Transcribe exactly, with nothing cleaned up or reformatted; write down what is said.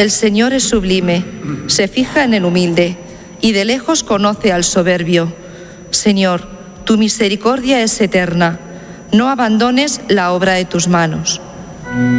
El Señor es sublime, se fija en el humilde y de lejos conoce al soberbio. Señor, tu misericordia es eterna, no abandones la obra de tus manos.